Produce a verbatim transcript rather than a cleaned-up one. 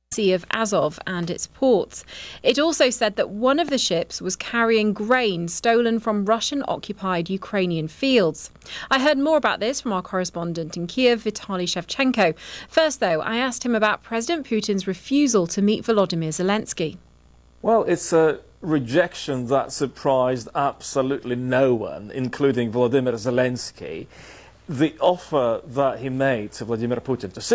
Sea of Azov and its ports. It also said that one of the ships was carrying grain stolen from Russian-occupied Ukrainian fields. I heard more about this from our correspondent in Kiev, Vitaly Shevchenko. First, though, I asked him about President Putin's refusal to meet Volodymyr Zelensky. Well, it's a rejection that surprised absolutely no one, including Volodymyr Zelensky. The offer that he made to Vladimir Putin to